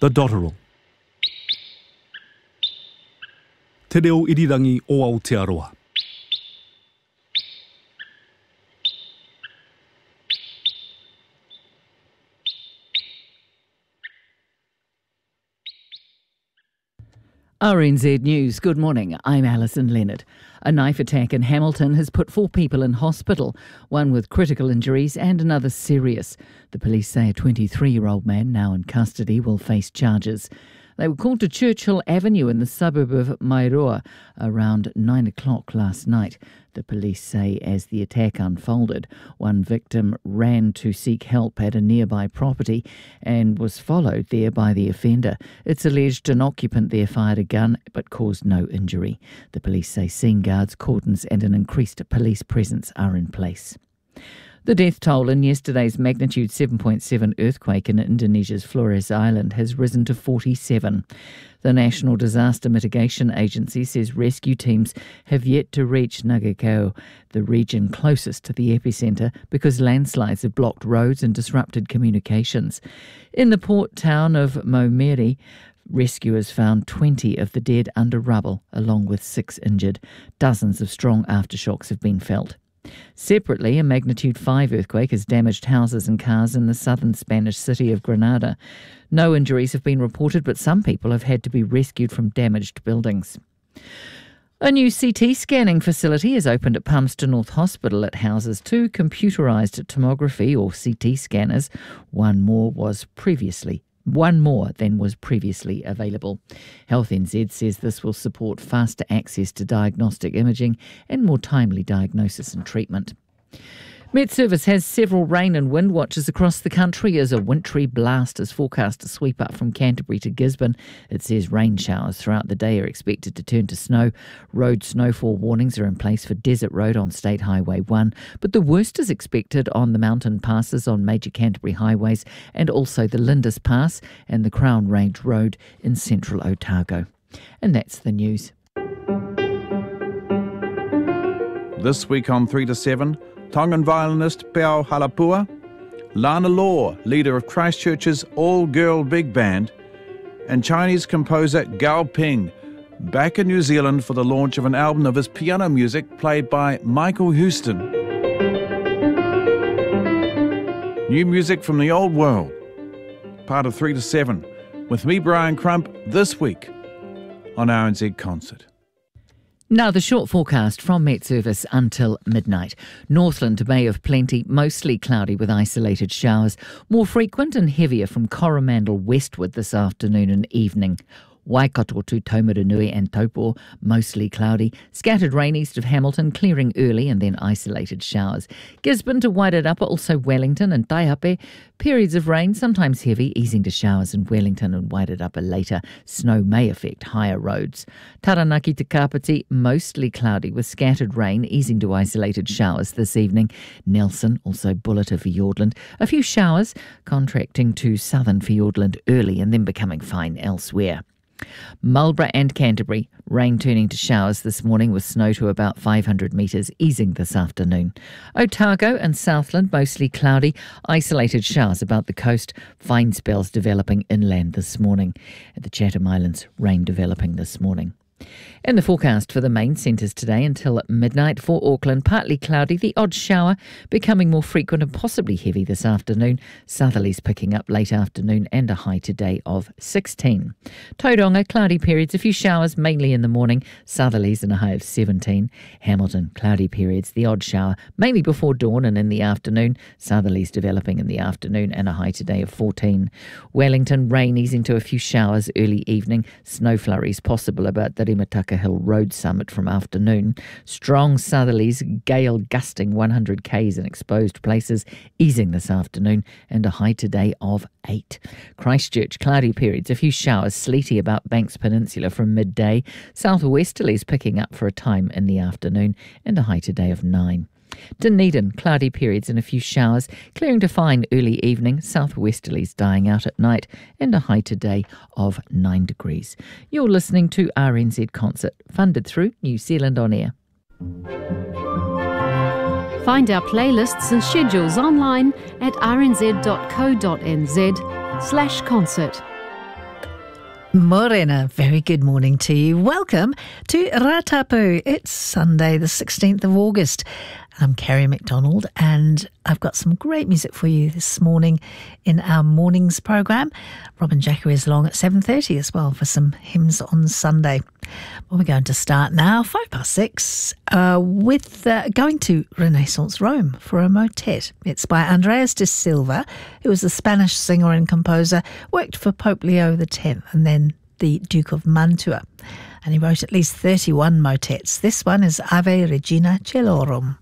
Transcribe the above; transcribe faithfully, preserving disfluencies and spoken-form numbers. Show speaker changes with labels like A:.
A: The Dotterel. Te reo irirangi o Aotearoa.
B: R N Z News. Good morning. I'm Alison Leonard. A knife attack in Hamilton has put four people in hospital, one with critical injuries and another serious. The police say a twenty-three-year-old man, now in custody, will face charges. They were called to Churchill Avenue in the suburb of Mairoa around nine o'clock last night. The police say as the attack unfolded, one victim ran to seek help at a nearby property and was followed there by the offender. It's alleged an occupant there fired a gun but caused no injury. The police say scene guards, cordons and an increased police presence are in place. The death toll in yesterday's magnitude seven point seven earthquake in Indonesia's Flores Island has risen to forty-seven. The National Disaster Mitigation Agency says rescue teams have yet to reach Nagakau, the region closest to the epicentre, because landslides have blocked roads and disrupted communications. In the port town of Maumere, rescuers found twenty of the dead under rubble, along with six injured. Dozens of strong aftershocks have been felt. Separately, a magnitude five earthquake has damaged houses and cars in the southern Spanish city of Granada. No injuries have been reported, but some people have had to be rescued from damaged buildings. A new C T scanning facility is opened at Palmerston North Hospital. It houses two computerised tomography or C T scanners. One more was previously One more than was previously available. Health N Z says this will support faster access to diagnostic imaging and more timely diagnosis and treatment. Met Service has several rain and wind watches across the country as a wintry blast is forecast to sweep up from Canterbury to Gisborne. It says rain showers throughout the day are expected to turn to snow. Road snowfall warnings are in place for Desert Road on State Highway one, but the worst is expected on the mountain passes on major Canterbury highways and also the Lindis Pass and the Crown Range Road in central Otago. And that's the news.
C: This week on three to seven, Tongan violinist Peao Halapua, Lana Law, leader of Christchurch's all-girl big band, and Chinese composer Gao Ping, back in New Zealand for the launch of an album of his piano music played by Michael Houston. New music from the old world, part of three to seven, with me, Brian Crump, this week on R N Z Concert.
B: Now the short forecast from Met Service until midnight. Northland Bay of Plenty, mostly cloudy with isolated showers. More frequent and heavier from Coromandel westward this afternoon and evening. Waikato to Taumarunui and Taupo, mostly cloudy. Scattered rain east of Hamilton, clearing early and then isolated showers. Gisborne to Wairarapa, also Wellington and Taihape. Periods of rain, sometimes heavy, easing to showers in Wellington and Wairarapa later. Snow may affect higher roads. Taranaki to Kapiti, mostly cloudy with scattered rain, easing to isolated showers this evening. Nelson, also Bulleta Fiordland. A few showers, contracting to southern Fiordland early and then becoming fine elsewhere. Marlborough and Canterbury, rain turning to showers this morning with snow to about five hundred metres, easing this afternoon. Otago and Southland, mostly cloudy, isolated showers about the coast, fine spells developing inland this morning. At the Chatham Islands, rain developing this morning. In the forecast for the main centres today until midnight for Auckland, partly cloudy, the odd shower becoming more frequent and possibly heavy this afternoon. Southerlies picking up late afternoon and a high today of sixteen. Tauranga, cloudy periods, a few showers mainly in the morning. Southerlies and a high of seventeen. Hamilton, cloudy periods, the odd shower mainly before dawn and in the afternoon. Southerlies developing in the afternoon and a high today of fourteen. Wellington, rain easing to a few showers early evening. Snow flurries possible about the Rimataka Hill Road summit from afternoon. Strong southerlies, gale gusting one hundred kays in exposed places, easing this afternoon and a high today of eight. Christchurch, cloudy periods, a few showers, sleety about Banks Peninsula from midday. Southwesterlies picking up for a time in the afternoon and a high today of nine. Dunedin, cloudy periods and a few showers, clearing to fine early evening, southwesterlies dying out at night, and a high today of nine degrees. You're listening to R N Z Concert, funded through New Zealand On Air.
D: Find our playlists and schedules online at rnz.co.nz slash concert.
E: Morena, very good morning to you. Welcome to Ratapu. It's Sunday the sixteenth of August. I'm Kerry McDonald and I've got some great music for you this morning in our mornings programme. Robin Jackery is along at seven thirty as well for some hymns on Sunday. Well, we're going to start now, five past six, uh, with uh, going to Renaissance Rome for a motet. It's by Andreas de Silva, who was a Spanish singer and composer, worked for Pope Leo the tenth and then the Duke of Mantua. And he wrote at least thirty-one motets. This one is Ave Regina Celorum.